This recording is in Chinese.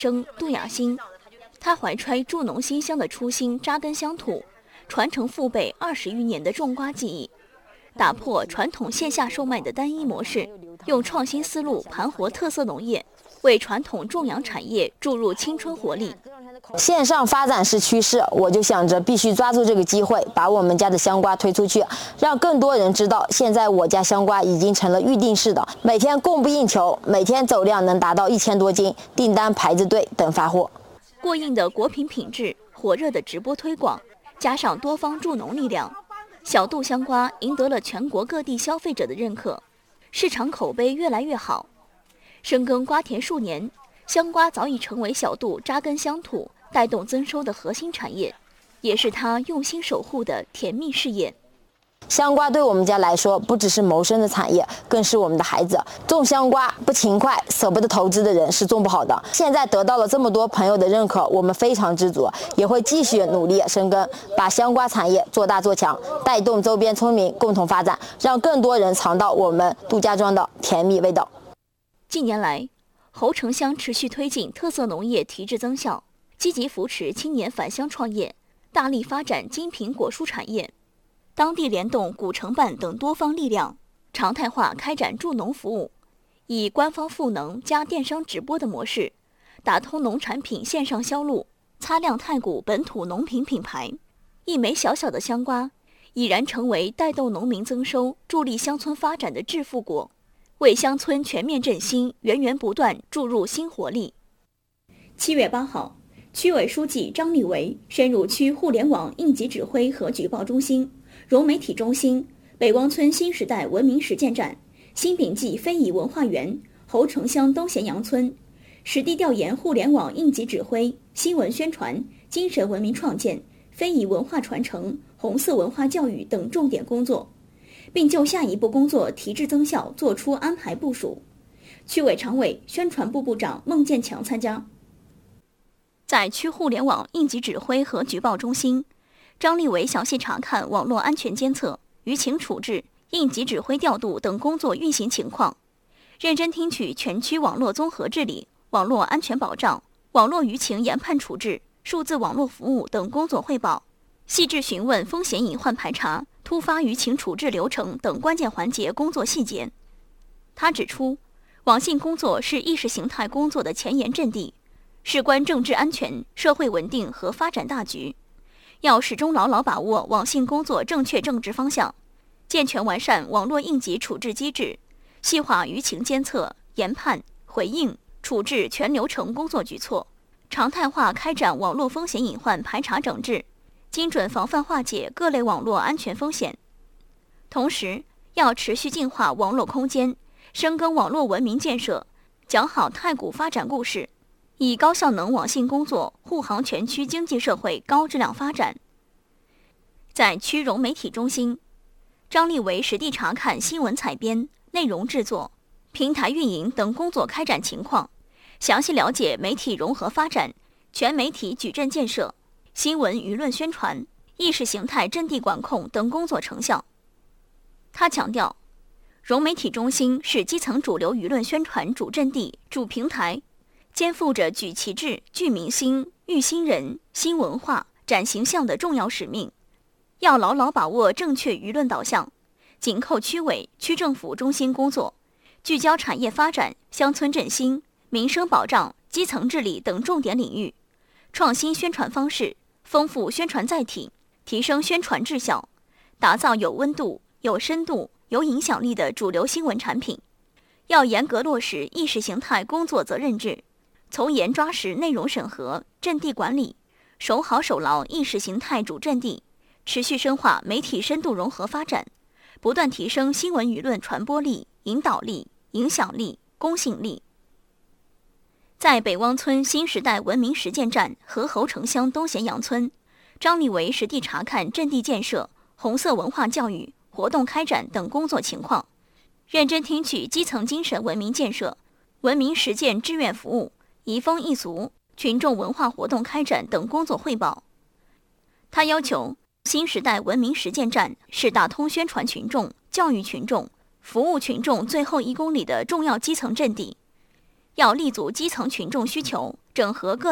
生杜雅欣，他怀揣助农新乡的初心，扎根乡土，传承父辈20余年的种瓜技艺，打破传统线下售卖的单一模式，用创新思路盘活特色农业，为传统种养产业注入青春活力。 线上发展是趋势，我就想着必须抓住这个机会，把我们家的香瓜推出去，让更多人知道，现在我家香瓜已经成了预定式的，每天供不应求，每天走量能达到1000多斤，订单排着队等发货。 过硬的果品品质，火热的直播推广，加上多方助农力量，小杜香瓜赢得了全国各地消费者的认可，市场口碑越来越好。深耕瓜田数年，香瓜早已成为小杜扎根乡土、带动增收的核心产业，也是他用心守护的甜蜜事业。 香瓜对我们家来说，不只是谋生的产业，更是我们的孩子。种香瓜不勤快、舍不得投资的人是种不好的。现在得到了这么多朋友的认可，我们非常知足，也会继续努力深耕，把香瓜产业做大做强，带动周边村民共同发展，让更多人尝到我们杜家庄的甜蜜味道。 近年来，侯城乡持续推进特色农业提质增效，积极扶持青年返乡创业，大力发展精品果蔬产业。当地联动古城办等多方力量，常态化开展助农服务，以官方赋能加电商直播的模式，打通农产品线上销路，擦亮太谷本土农品品牌。一枚小小的香瓜，已然成为带动农民增收、助力乡村发展的致富果，为乡村全面振兴源源不断注入新活力。7月8号，区委书记张立维深入区互联网应急指挥和举报中心、融媒体中心、北汪村新时代文明实践站、新炳记非遗文化园、侯城乡东咸阳村，实地调研互联网应急指挥、新闻宣传、精神文明创建、非遗文化传承、红色文化教育等重点工作，并就下一步工作提质增效作出安排部署。区委常委、宣传部部长孟建强参加。在区互联网应急指挥和举报中心，张立维详细查看网络安全监测、舆情处置、应急指挥调度等工作运行情况，认真听取全区网络综合治理、网络安全保障、网络舆情研判处置、数字网络服务等工作汇报，细致询问风险隐患排查、突发舆情处置流程等关键环节工作细节。他指出，网信工作是意识形态工作的前沿阵地，事关政治安全、社会稳定和发展大局，要始终牢牢把握网信工作正确政治方向，健全完善网络应急处置机制，细化舆情监测、研判、回应、处置全流程工作举措，常态化开展网络风险隐患排查整治，精准防范化解各类网络安全风险。同时，要持续净化网络空间，深耕网络文明建设，讲好太谷发展故事，以高效能网信工作护航全区经济社会高质量发展。在区融媒体中心，张立维实地查看新闻采编、内容制作、平台运营等工作开展情况，详细了解媒体融合发展、全媒体矩阵建设、新闻舆论宣传、意识形态阵地管控等工作成效。他强调，融媒体中心是基层主流舆论宣传主阵地、主平台，肩负着举旗帜、聚民心、育新人、新文化、展形象的重要使命，要牢牢把握正确舆论导向，紧扣区委、区政府中心工作，聚焦产业发展、乡村振兴、民生保障、基层治理等重点领域，创新宣传方式，丰富宣传载体，提升宣传质效，打造有温度、有深度、有影响力的主流新闻产品。要严格落实意识形态工作责任制，从严抓实内容审核、阵地管理，守好守牢意识形态主阵地，持续深化媒体深度融合发展，不断提升新闻舆论传播力、引导力、影响力、公信力。在北汪村新时代文明实践站和侯城乡东咸阳村，张立维实地查看阵地建设、红色文化教育、活动开展等工作情况，认真听取基层精神文明建设、文明实践志愿服务、移风易俗、群众文化活动开展等工作汇报。他要求新时代文明实践站是打通宣传群众、教育群众、服务群众最后1公里的重要基层阵地， 要立足基层群众需求，整合各